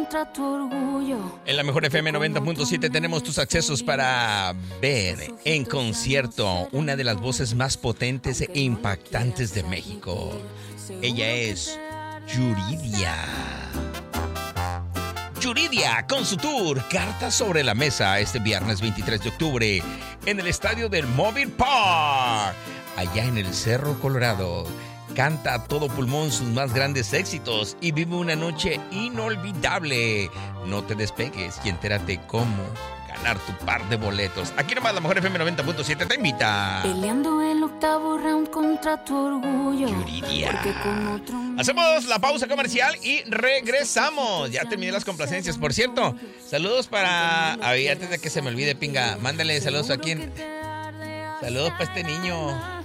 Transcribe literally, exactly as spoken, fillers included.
contra tu orgullo. En la Mejor F M noventa punto siete tenemos tus accesos para ver en concierto una de las voces más potentes e impactantes de México. Ella es Yuridia. Yuridia con su tour Cartas sobre la Mesa este viernes veintitrés de octubre en el estadio del Mobile Park, allá en el Cerro Colorado. Canta a todo pulmón sus más grandes éxitos y vive una noche inolvidable. No te despegues y entérate cómo ganar tu par de boletos. Aquí nomás la Mejor F M noventa punto siete te invita. Peleando el octavo round contra tu orgullo. Yuridia. Porque con otro... Hacemos la pausa comercial y regresamos. Ya terminé las complacencias. Por cierto, saludos para... A ver, antes de que se me olvide, pinga, mándale saludos a quien... Saludos para este niño.